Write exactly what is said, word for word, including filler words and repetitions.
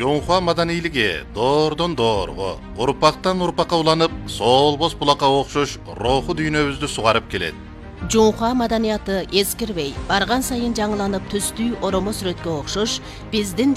Жоңхуа маданийлиги доордон доорго, урпактан урпакка уланып, солбос булакка окшош руху дүйнөбүздү сугарып келет. Жоңхуа маданияты эскирбей, барган сайын жаңыланып түстүү оромо сүрөткө окшош биздин